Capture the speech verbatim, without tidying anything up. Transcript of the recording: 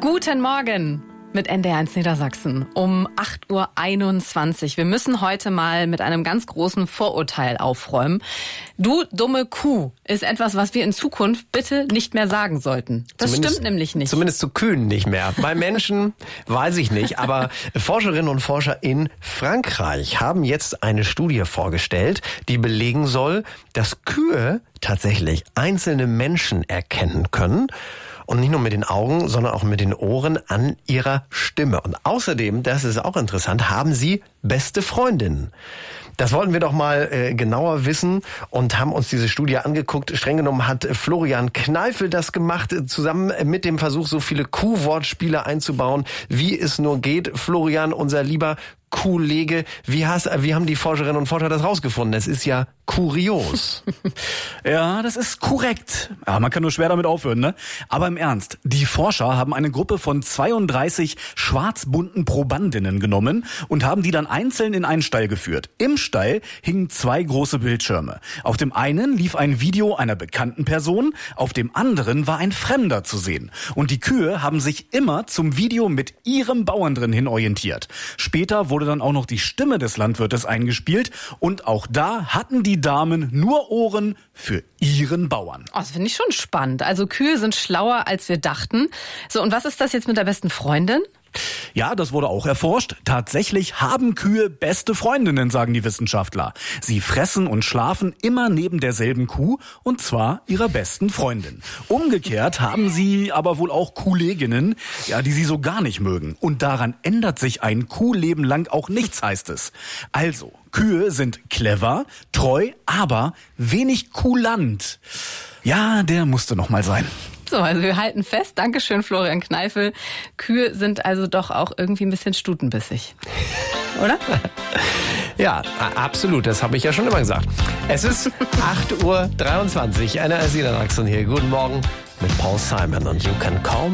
Guten Morgen mit N D R eins Niedersachsen um acht Uhr einundzwanzig. Wir müssen heute mal mit einem ganz großen Vorurteil aufräumen. Du dumme Kuh ist etwas, was wir in Zukunft bitte nicht mehr sagen sollten. Das Zumindest, stimmt nämlich nicht. Zumindest zu Kühen nicht mehr. Bei Menschen weiß ich nicht, aber Forscherinnen und Forscher in Frankreich haben jetzt eine Studie vorgestellt, die belegen soll, dass Kühe tatsächlich einzelne Menschen erkennen können. Und nicht nur mit den Augen, sondern auch mit den Ohren an ihrer Stimme. Und außerdem, das ist auch interessant, haben sie beste Freundinnen. Das wollten wir doch mal äh, genauer wissen und haben uns diese Studie angeguckt. Streng genommen hat Florian Kneifel das gemacht, zusammen mit dem Versuch, so viele Kuhwortspiele einzubauen, wie es nur geht. Florian, unser lieber Kollege, wie, hast, wie haben die Forscherinnen und Forscher das rausgefunden? Es ist ja kurios. Ja, das ist korrekt. Ja, man kann nur schwer damit aufhören, ne? Aber im Ernst, die Forscher haben eine Gruppe von zweiunddreißig schwarzbunten Probandinnen genommen und haben die dann einzeln in einen Stall geführt. Im Stall hingen zwei große Bildschirme. Auf dem einen lief ein Video einer bekannten Person, auf dem anderen war ein Fremder zu sehen. Und die Kühe haben sich immer zum Video mit ihrem Bauern drin hin orientiert. Später wurde dann auch noch die Stimme des Landwirtes eingespielt und auch da hatten die Damen nur Ohren für ihren Bauern. Oh, das finde ich schon spannend. Also Kühe sind schlauer, als wir dachten. So, und was ist das jetzt mit der besten Freundin? Ja, das wurde auch erforscht. Tatsächlich haben Kühe beste Freundinnen, sagen die Wissenschaftler. Sie fressen und schlafen immer neben derselben Kuh, und zwar ihrer besten Freundin. Umgekehrt haben sie aber wohl auch Kolleginnen, ja, die sie so gar nicht mögen. Und daran ändert sich ein Kuhleben lang auch nichts, heißt es. Also, Kühe sind clever, treu, aber wenig kulant. Ja, der musste noch mal sein. So, also wir halten fest. Dankeschön, Florian Kneifel. Kühe sind also doch auch irgendwie ein bisschen stutenbissig. Oder? Ja, absolut. Das habe ich ja schon immer gesagt. Es ist acht Uhr dreiundzwanzig. N D R eins Niedersachsen hier. Guten Morgen mit Paul Simon und You Can Call Me.